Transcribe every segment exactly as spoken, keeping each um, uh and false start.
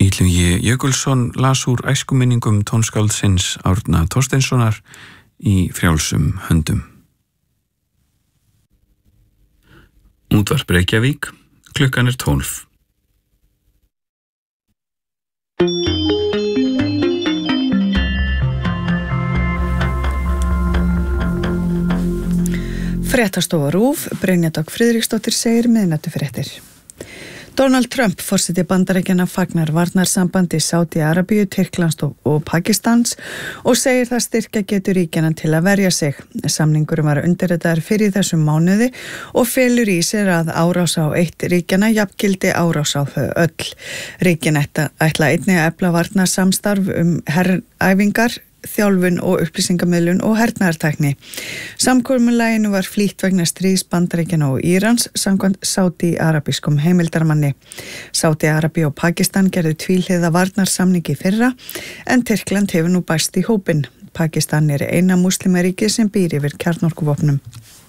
Illugi Jökulsson las úr æskuminningum tónskáldsins Árna Thorsteinssonar í frjálsum höndum. Útvarp Reykjavík, klukkan er tólf. Fréttastofa RÚV, Brynja Dögg Friðriksdóttir segir miðnætufréttir. Donald Trump, forseti Bandaríkjanna, fagnar varnarsambandi Sádi-Arabíu, Tyrklands og Pakistans og segir það styrkja getur ríkjanna til að verja sig. Samningurum var undirritaður fyrir þessum mánuði og felur í sér að árás á eitt ríkjanna jafngildi árás á þau öll. Ríkin ætla einnig að efla varnarsamstarf um heræfingar, þjálfun og upplýsingamiðlun og hernaðartækni. Samkomulaginu var flýtt vegna stríðs Bandaríkjanna og Írans samkvæmt sádi-arabískum heimildarmanni. Sádi-Arabíu og Pakistan gerðu tvíhliða varnarsamningi í fyrra en Tyrkland hefur nú bæst í hópinn. Pakistan er eina múslimaríki sem býr yfir kjarnorkuvopnum.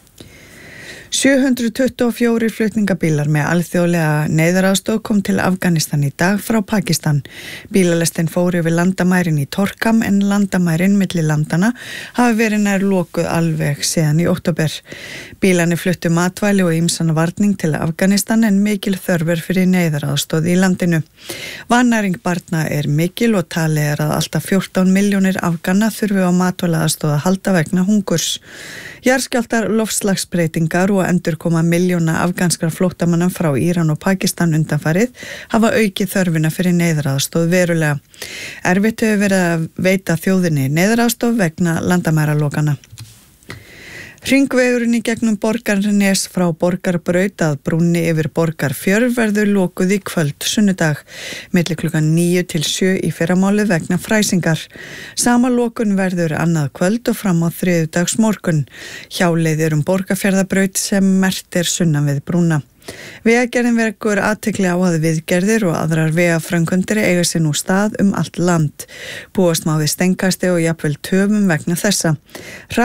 sjö hundruð tuttugu og fjórir flutningabílar með alþjóðlega neyðaraðstoð kom til Afganistan í dag frá Pakistan. Bílalestin fór yfir landamærin í Torkham en landamærin milli landana hafi verið nær lokuð alveg síðan í október. Bílarnir fluttu matvæli og ýmsan varning til Afganistan en mikil þörfur fyrir neyðaraðstoð í landinu. Vannæring barna er mikil og talið er að alltaf fjórtán milljónir Afgana þurfi á matvælaðastoð að halda vegna hungurs. Jarðskjálftar, loftslagsbreytingar og endurkoma milljóna afganskra flóttamanna frá Íran og Pakistan undanfarið hafa aukið þörfina fyrir neyðaraðstoð verulega. Erfitt hefur verið að veita þjóðinni neyðaraðstoð vegna landamæralokana. Hringvegurinn í gegnum Borgarnes frá Borgarbraut að brúnni yfir Borgarfjörð verður lokuð í kvöld sunnudag, milli klukkan níu til sjö í fyrramálið vegna fræsingar. Sama lokun verður annað kvöld og fram á þriðjudags morgun. Hjáleið er um Borgarfjarðarbraut sem merkt er sunnan við brúna. Vegagerðin vekur athygli á að viðgerðir og aðrar vegaframkvæmdir eiga sér nú stað um allt land. Búast má við steinkasti og jafnvel töfum vegna þessa.